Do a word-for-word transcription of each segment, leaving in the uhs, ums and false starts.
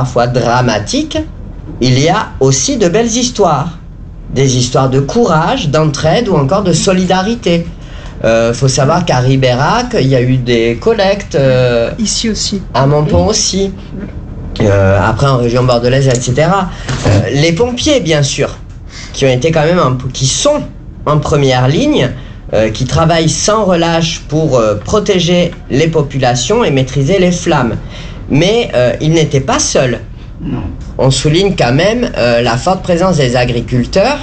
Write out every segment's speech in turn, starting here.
parfois dramatiques, il y a aussi de belles histoires. Des histoires de courage, d'entraide ou encore de solidarité. Il euh, faut savoir qu'à Ribérac, il y a eu des collectes. Euh, Ici aussi. À Montpont aussi. Euh, après en région bordelaise, et cetera. Euh, les pompiers, bien sûr, qui ont été quand même, en, qui sont en première ligne, euh, qui travaillent sans relâche pour euh, protéger les populations et maîtriser les flammes. Mais euh, ils n'étaient pas seuls. Non. On souligne quand même euh, la forte présence des agriculteurs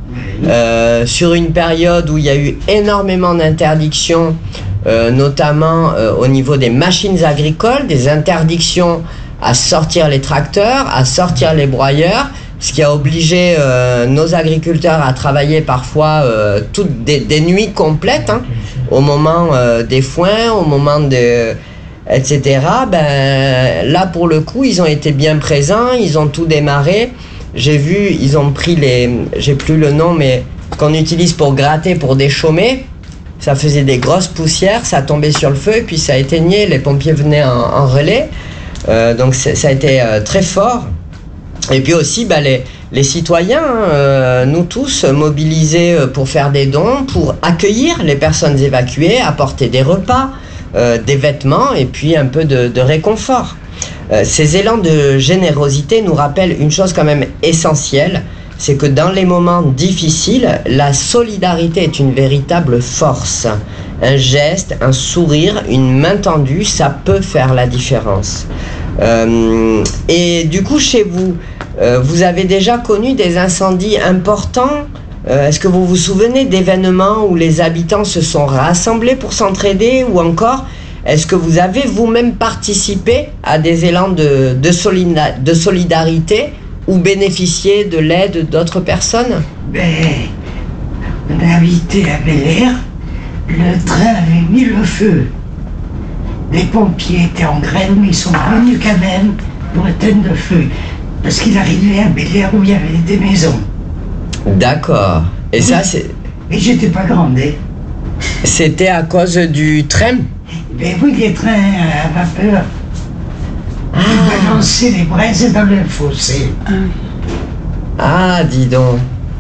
euh, sur une période où il y a eu énormément d'interdictions, euh, notamment euh, au niveau des machines agricoles, des interdictions à sortir les tracteurs, à sortir les broyeurs, ce qui a obligé euh, nos agriculteurs à travailler parfois euh, toutes des, des nuits complètes, hein, au moment euh, des foins, au moment de... et cetera. Ben, là, pour le coup, ils ont été bien présents, ils ont tout démarré. J'ai vu, ils ont pris les... J'ai plus le nom, mais qu'on utilise pour gratter, pour déchaumer. Ça faisait des grosses poussières, ça tombait sur le feu, et puis ça éteignait, les pompiers venaient en, en relais. Euh, donc ça a été euh, très fort. Et puis aussi, ben, les, les citoyens, euh, nous tous, mobilisés pour faire des dons, pour accueillir les personnes évacuées, apporter des repas, Euh, des vêtements et puis un peu de, de réconfort. Euh, ces élans de générosité nous rappellent une chose quand même essentielle, c'est que dans les moments difficiles, la solidarité est une véritable force. Un geste, un sourire, une main tendue, ça peut faire la différence. Euh, et du coup, chez vous, euh, vous avez déjà connu des incendies importants ? Euh, est-ce que vous vous souvenez d'événements où les habitants se sont rassemblés pour s'entraider, ou encore est-ce que vous avez vous-même participé à des élans de, de, solida- de solidarité ou bénéficié de l'aide d'autres personnes ? Ben, on a habité à Bel-Air, le train avait mis le feu. Les pompiers étaient en grève, mais ils sont venus quand même pour éteindre le feu, parce qu'il arrivait à Bel-Air où il y avait des maisons. D'accord. Et oui. Ça, c'est... Et j'étais pas grande, hein. C'était à cause du train ? Ben oui, les trains à vapeur. Ah. Ils balançaient les braises dans le fossé. Ah, dis donc.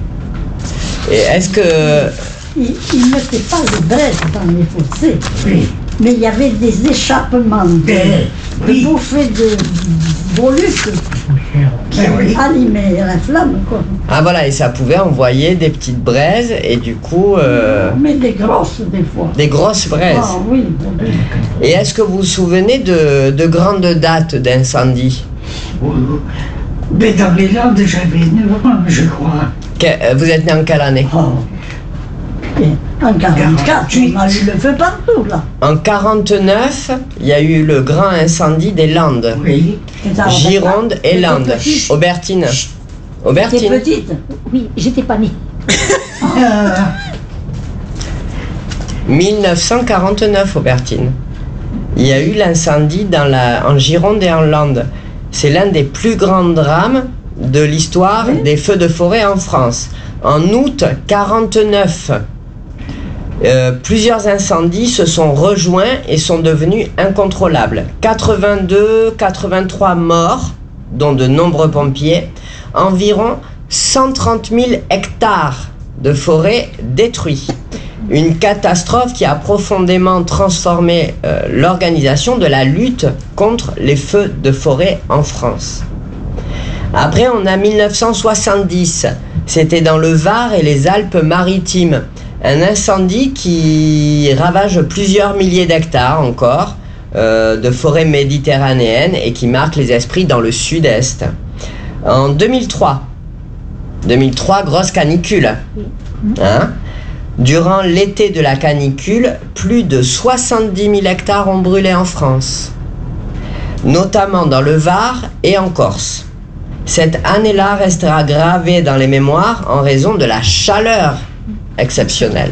Et est-ce que... Ils ne mettaient pas les braises dans les fossés. Oui. Mais il y avait des échappements de, ben, de oui. bouffées de volutes qui ben, oui. animaient la flamme, quoi. Ah voilà, et ça pouvait envoyer des petites braises et du coup... Euh, Mais des grosses, des fois. Des grosses braises. Ah oui. oui. Et est-ce que vous vous souvenez de, de grandes dates d'incendie ? Oh, ben dans les Landes, j'avais neuf ans, je crois. Que, vous êtes né en quelle année ? Oh. En quarante-quatre, on a eu le feu partout, là. En quarante-neuf, il y a eu le grand incendie des Landes. Oui. Gironde et Landes. Aubertine. Aubertine. T'es petite ? Oui, j'étais pas née. dix-neuf cent quarante-neuf, Aubertine. Il y a eu l'incendie dans la, en Gironde et en Landes. C'est l'un des plus grands drames de l'histoire oui. des feux de forêt en France. En août quarante-neuf, euh, plusieurs incendies se sont rejoints et sont devenus incontrôlables. quatre-vingt-deux, quatre-vingt-trois morts, dont de nombreux pompiers, environ cent trente mille hectares de forêt détruits. Une catastrophe qui a profondément transformé euh, l'organisation de la lutte contre les feux de forêt en France. Après, on a dix-neuf cent soixante-dix, c'était dans le Var et les Alpes-Maritimes. Un incendie qui ravage plusieurs milliers d'hectares encore euh, de forêt méditerranéenne et qui marque les esprits dans le sud-est. En deux mille trois, deux mille trois, grosse canicule. Hein ? Durant l'été de la canicule, plus de soixante-dix mille hectares ont brûlé en France, notamment dans le Var et en Corse. Cette année-là restera gravée dans les mémoires en raison de la chaleur exceptionnelle.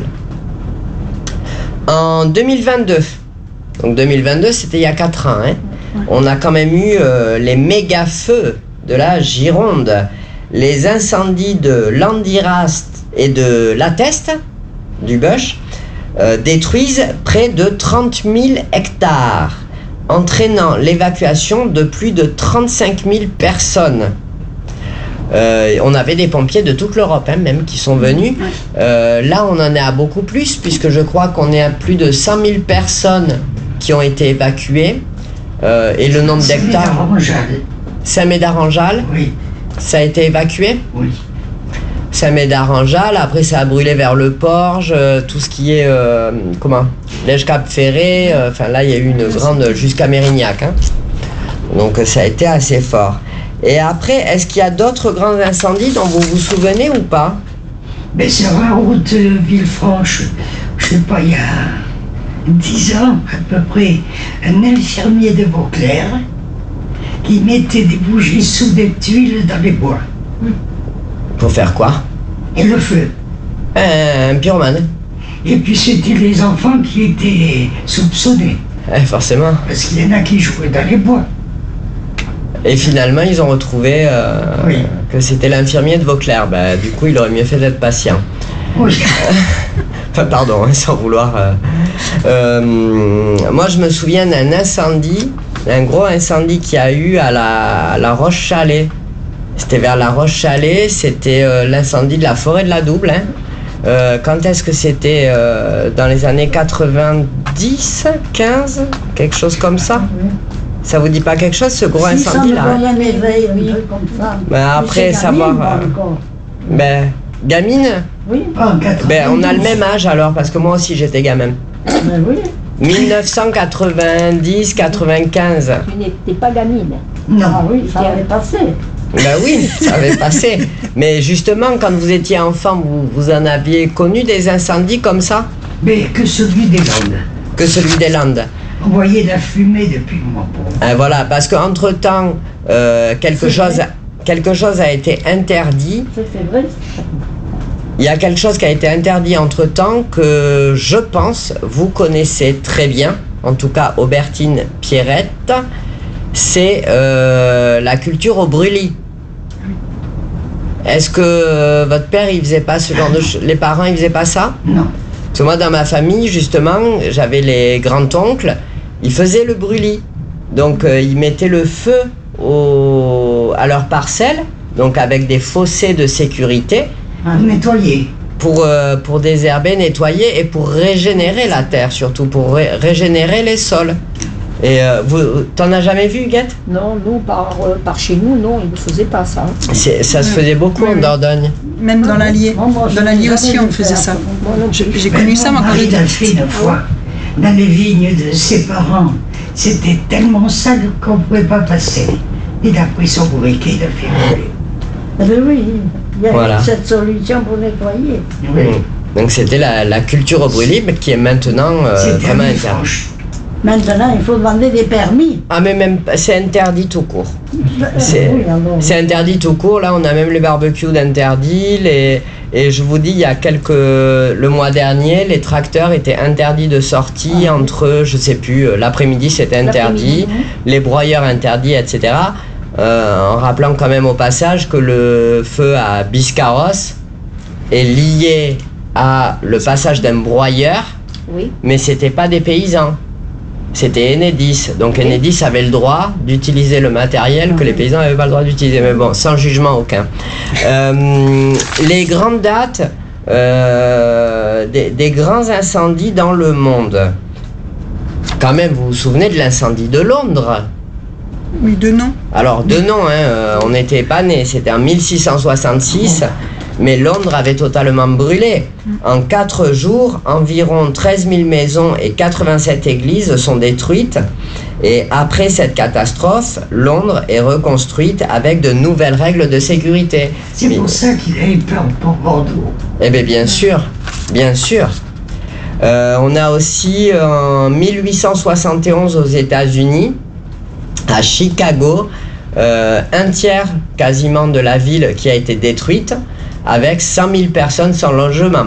En deux mille vingt-deux, donc deux mille vingt-deux c'était il y a quatre ans, hein, on a quand même eu euh, les méga-feux de la Gironde, les incendies de Landirast et de Lateste, du Buch, euh, détruisent près de trente mille hectares. entraînant l'évacuation de plus de trente-cinq mille personnes. Euh, on avait des pompiers de toute l'Europe, hein, même, qui sont venus. Euh, là, on en est à beaucoup plus, puisque je crois qu'on est à plus de cent mille personnes qui ont été évacuées. Euh, et le nombre d'hectares... Saint-Médard-en-Jalles. Oui. Ça a été évacué? Oui. Saint-Médard-en-Jalles, après ça a brûlé vers le Porge, euh, tout ce qui est, euh, comment, Lège-Cap-Ferré, enfin euh, là il y a eu une grande, jusqu'à Mérignac, hein. Donc ça a été assez fort. Et après, est-ce qu'il y a d'autres grands incendies dont vous vous souvenez ou pas? Mais sur la route euh, Villefranche, je sais pas, il y a dix ans à peu près, un infirmier de Vauclair qui mettait des bougies sous des tuiles dans les bois. Pour faire quoi? Et le feu. Un, un pyromane. Et puis c'était les enfants qui étaient soupçonnés. Eh, forcément. Parce qu'il y en a qui jouaient dans les bois. Et finalement, ils ont retrouvé euh, oui. que c'était l'infirmier de Vauclair. Bah, du coup, il aurait mieux fait d'être patient. Oui. Enfin, pardon, hein, sans vouloir... Euh, euh, moi, je me souviens d'un incendie, un gros incendie qu'il y a eu à la, à la Roche-Chalais. C'était vers la Roche-Chalais, c'était euh, l'incendie de la forêt de la Double. Hein. Euh, quand est-ce que c'était euh, dans les années quatre-vingt-dix, quinze, quelque chose comme ça? Ça vous dit pas quelque chose, ce gros si, incendie là? Ça me donne un éveil, un truc comme ça. Ben, après savoir... Euh, ben, gamine? Oui. Oh, ben, on a le même âge alors, parce que moi aussi j'étais gamin. Ben oui. dix-neuf cent quatre-vingt-dix quatre-vingt-quinze. Tu n'étais pas gamine. Non. Ah oui, ça avait passé. Ben oui, ça avait passé. Mais justement, quand vous étiez enfant, vous, vous en aviez connu des incendies comme ça? Mais que celui des Landes. Que celui des Landes. On voyait la fumée depuis le moment. Ah, voilà, parce qu'entre-temps, euh, quelque, chose, quelque chose a été interdit. C'est vrai. Il y a quelque chose qui a été interdit entre-temps que je pense vous connaissez très bien, en tout cas Aubertine Pierrette, c'est euh, la culture au brûlis. Est-ce que euh, votre père, il faisait pas ce genre de choses? Les parents, ils faisaient pas ça? Non. Parce que moi, dans ma famille, justement, j'avais les grands-oncles, ils faisaient le brûlis. Donc, euh, ils mettaient le feu au... à leur parcelle, donc avec des fossés de sécurité. À nettoyer. Pour, euh, pour désherber, nettoyer et pour régénérer la terre, surtout, pour ré régénérer les sols. Et euh, vous, t'en as jamais vu, Huguette? Non, nous, par, euh, par chez nous, non, ils ne faisaient pas ça. Ça se faisait beaucoup oui, en Dordogne. Même dans l'Allier. Dans l'Allier aussi, on faisait ça. J'ai connu ça, moi, quand j'étais petite. Une fois, dans les vignes de ses parents, c'était tellement sale qu'on ne pouvait pas passer. Il a pris son briquet, il a fait rouler. Eh bien oui, il y a Voilà. cette solution pour nettoyer. Oui. Donc c'était la, la culture au brûlis, mais qui est maintenant euh, vraiment interdite. Maintenant, il faut demander des permis. Ah mais même, c'est interdit tout court. C'est Oui, alors. c'est interdit tout court, là on a même les barbecues d'interdits, les... et je vous dis, il y a quelques... Le mois dernier, les tracteurs étaient interdits de sortie Ah. entre, je sais plus, euh, l'après-midi c'était interdit, L'après-midi, les broyeurs interdits, et cetera. Euh, en rappelant quand même au passage que le feu à Biscarrosse est lié à le passage d'un broyeur, Oui. mais c'était pas des paysans. C'était Enedis. Donc Oui. Enedis avait le droit d'utiliser le matériel que les paysans n'avaient pas le droit d'utiliser. Mais bon, sans jugement aucun. Euh, les grandes dates euh, des, des grands incendies dans le monde. Quand même, vous vous souvenez de l'incendie de Londres? Oui, de nom. Alors, de nom, hein, euh, on n'était pas nés. C'était en mille six cent soixante-six. Mais Londres avait totalement brûlé. En quatre jours, environ treize mille maisons et quatre-vingt-sept églises sont détruites. Et après cette catastrophe, Londres est reconstruite avec de nouvelles règles de sécurité. C'est pour ça qu'il a eu peur pour Bordeaux. Eh bien, bien sûr, bien sûr. Euh, on a aussi en mille huit cent soixante et onze aux États-Unis, à Chicago, euh, un tiers quasiment de la ville qui a été détruite, avec cent mille personnes sans logement.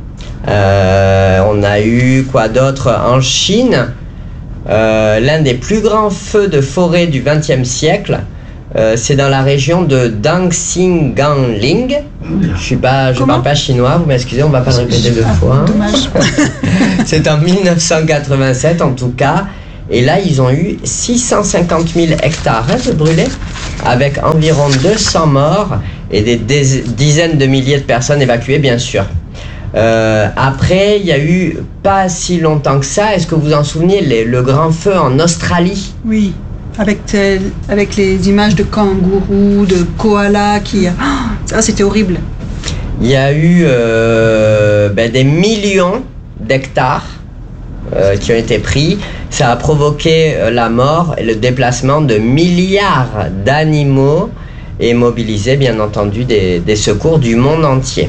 Euh, on a eu quoi d'autre en Chine, euh, l'un des plus grands feux de forêt du vingtième siècle. Euh, c'est dans la région de Dangxing-Ganling. Je suis pas, je parle pas chinois, vous m'excusez, on va pas le répéter deux fois. Dommage. C'est en mille neuf cent quatre-vingt-sept en tout cas. Et là, ils ont eu six cent cinquante mille hectares hein, de brûlés, avec environ deux cents morts et des dizaines de milliers de personnes évacuées, bien sûr. Euh, après, il y a eu pas si longtemps que ça, est-ce que vous vous en souvenez, les, le grand feu en Australie? Oui, avec, euh, avec les images de kangourous, de koalas qui... Oh, ça, c'était horrible. Il y a eu euh, ben, des millions d'hectares euh, qui ont été pris. Ça a provoqué euh, la mort et le déplacement de milliards d'animaux et mobilisé, bien entendu, des, des secours du monde entier.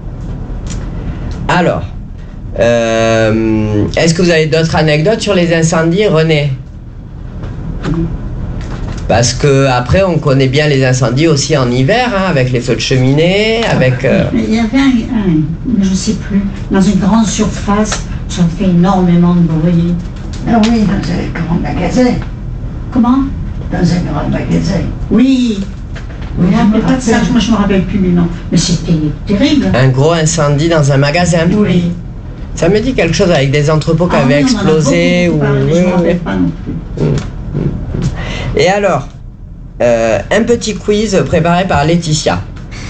Alors, euh, est-ce que vous avez d'autres anecdotes sur les incendies, René? Parce que après, on connaît bien les incendies aussi en hiver, hein, avec les feux de cheminée, avec... Euh... Il y avait un, un, je ne sais plus, dans une grande surface, ça fait énormément de bruit. Ah oui, dans un grand magasin. Comment? Dans un grand magasin. Oui. Oui, Je je me me rappelle pas de ça, rappelle. moi je me rappelle plus du nom. Mais c'était terrible. Un gros incendie dans un magasin. Oui. Ça me dit quelque chose avec des entrepôts qui Ah avaient oui, on en a explosé. beaucoup Ou... parlé, mais je oui, me rappelle oui. pas non plus. Et alors, euh, un petit quiz préparé par Laetitia.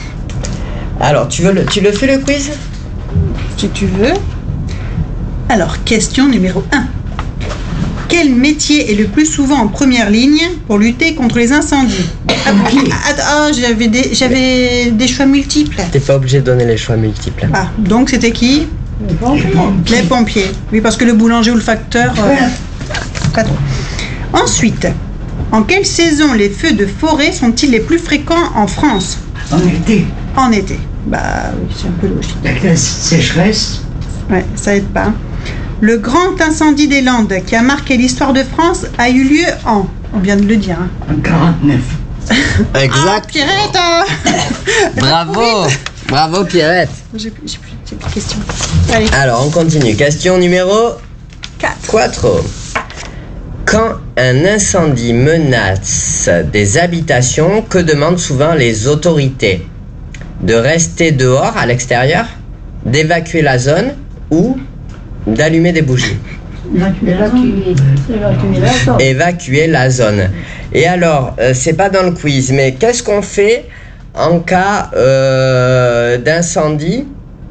Alors, tu, veux le, tu le fais le quiz? Si tu veux. Alors, question numéro un. Quel métier est le plus souvent en première ligne pour lutter contre les incendies? Ah, ah, ah, j'avais des, j'avais des choix multiples. T'es pas obligé de donner les choix multiples. Ah, donc c'était qui? Les pompiers. Les pompiers. Oui, parce que le boulanger ou le facteur... euh, pas trop. Ensuite, en quelle saison les feux de forêt sont-ils les plus fréquents en France? En été, En été. Bah oui, c'est un peu logique. avec la sécheresse, Ouais, ça aide pas. Le grand incendie des Landes qui a marqué l'histoire de France a eu lieu en... On vient de le dire. Hein. en quarante-neuf. Ah, Exact. Pierrette hein. Bravo. Bravo, Pierrette. J'ai plus, j'ai plus, j'ai plus de questions. Allez, Alors, on continue. Question numéro quatre. quatre. Quand un incendie menace des habitations, que demandent souvent les autorités? De rester dehors, à l'extérieur, d'évacuer la zone ou d'allumer des bougies? Évacuer la zone. Évacuer, évacuer la zone. Évacuer la zone. Et alors, euh, c'est pas dans le quiz, mais qu'est-ce qu'on fait en cas euh, d'incendie?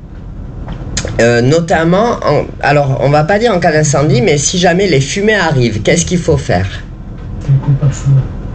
Euh, notamment, en, alors on va pas dire en cas d'incendie, mais si jamais les fumées arrivent, qu'est-ce qu'il faut faire? Un coupe-feu.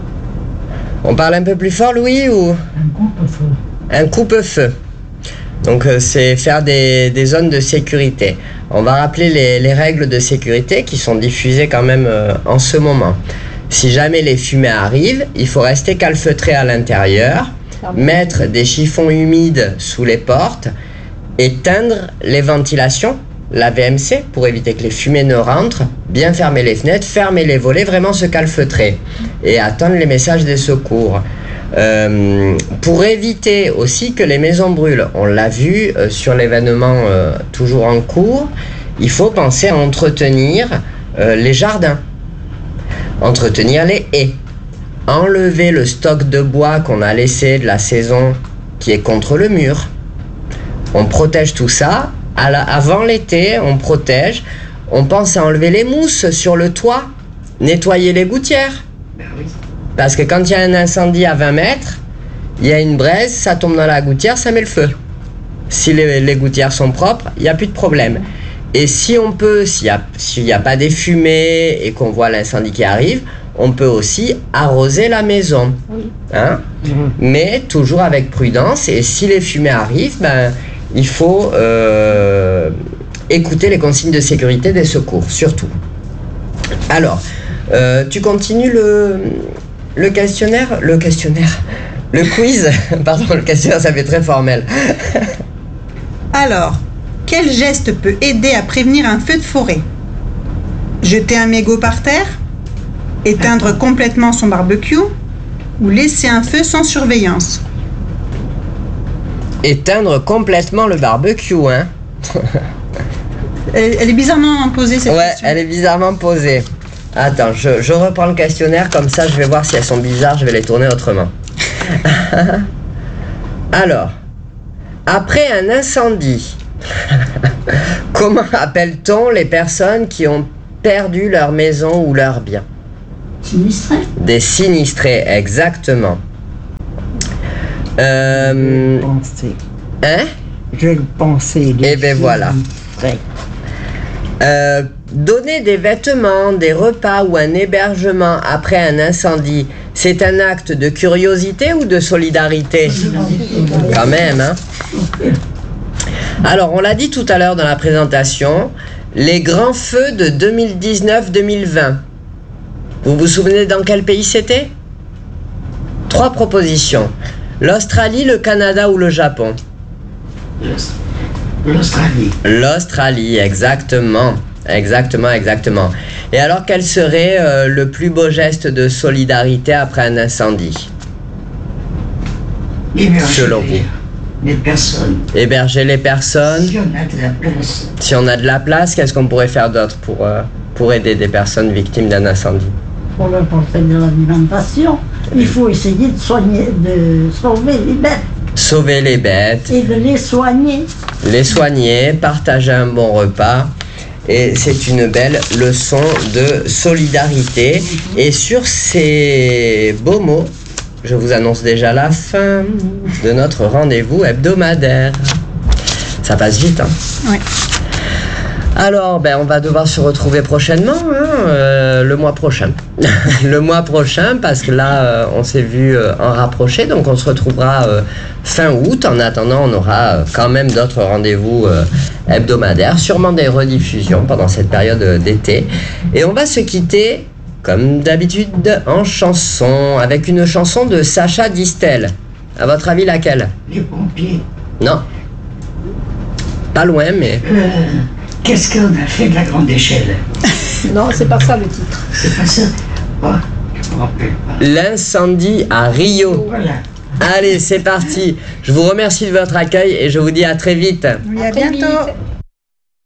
On parle un peu plus fort, Louis, ou Un coupe-feu. un coupe-feu? Donc euh, c'est faire des, des zones de sécurité. On va rappeler les, les règles de sécurité qui sont diffusées quand même euh, en ce moment. Si jamais les fumées arrivent, il faut rester calfeutré à l'intérieur, mettre des chiffons humides sous les portes, éteindre les ventilations, la V M C, pour éviter que les fumées ne rentrent, bien fermer les fenêtres, fermer les volets, vraiment se calfeutrer et attendre les messages des secours. Euh, pour éviter aussi que les maisons brûlent, on l'a vu euh, sur l'événement euh, toujours en cours, il faut penser à entretenir euh, les jardins, entretenir les haies, enlever le stock de bois qu'on a laissé de la saison qui est contre le mur. On protège tout ça. À la, avant l'été, on protège. On pense à enlever les mousses sur le toit, nettoyer les gouttières. Ben oui. Parce que quand il y a un incendie à vingt mètres, il y a une braise, ça tombe dans la gouttière, ça met le feu. Si les, les gouttières sont propres, il n'y a plus de problème. Et si on peut, s'il n'y a, s'il n'y a pas des fumées et qu'on voit l'incendie qui arrive, on peut aussi arroser la maison. Oui. Hein? Mais toujours avec prudence. Et si les fumées arrivent, ben, il faut euh, écouter les consignes de sécurité des secours, surtout. Alors, euh, tu continues le, le questionnaire Le questionnaire Le quiz Pardon, le questionnaire, ça fait très formel. Alors, quel geste peut aider à prévenir un feu de forêt? Jeter un mégot par terre? Éteindre complètement son barbecue? Ou laisser un feu sans surveillance? Éteindre complètement le barbecue, hein? Elle, elle est bizarrement posée cette Ouais, question. elle est bizarrement posée. Attends, je, je reprends le questionnaire, comme ça je vais voir si elles sont bizarres, je vais les tourner autrement. Alors, après un incendie, comment appelle-t-on les personnes qui ont perdu leur maison ou leur bien. Sinistré. Des sinistrés, exactement. Euh, Pensez. hein Je le pensais. Eh ben voilà. Euh, donner des vêtements, des repas ou un hébergement après un incendie, c'est un acte de curiosité ou de solidarité? Quand même, hein. Alors, on l'a dit tout à l'heure dans la présentation, les grands feux de deux mille dix-neuf deux mille vingt. Vous vous souvenez dans quel pays c'était? Trois propositions. L'Australie, le Canada ou le Japon? L'Australie. L'Australie, exactement. Exactement, exactement. Et alors, quel serait euh, le plus beau geste de solidarité après un incendie? Héberger Selon vous. les personnes. Héberger les personnes. Si on a de la place. Si on a de la place, qu'est-ce qu'on pourrait faire d'autre pour, euh, pour aider des personnes victimes d'un incendie? Pour leur porter de l'alimentation, il faut essayer de soigner, de sauver les bêtes Sauver les bêtes, et de les soigner. les soigner, partager un bon repas. Et c'est une belle leçon de solidarité. Et sur ces beaux mots, je vous annonce déjà la fin de notre rendez-vous hebdomadaire. Ça passe vite, hein? Oui. Alors, ben, on va devoir se retrouver prochainement, hein, euh, le mois prochain. le mois prochain, parce que là, euh, on s'est vu euh, en rapproché, donc on se retrouvera euh, fin août. En attendant, on aura euh, quand même d'autres rendez-vous euh, hebdomadaires, sûrement des rediffusions pendant cette période euh, d'été. Et on va se quitter, comme d'habitude, en chanson, avec une chanson de Sacha Distel. À votre avis, laquelle? Les pompiers. Non. Pas loin, mais... Euh, Qu'est-ce qu'on a fait de la grande échelle? Non, c'est pas ça le titre. C'est pas ça? Oh, je me rappelle pas. L'incendie à Rio. Voilà. Allez, c'est parti. Je vous remercie de votre accueil et je vous dis à très vite. Oui, à Très bientôt. vite.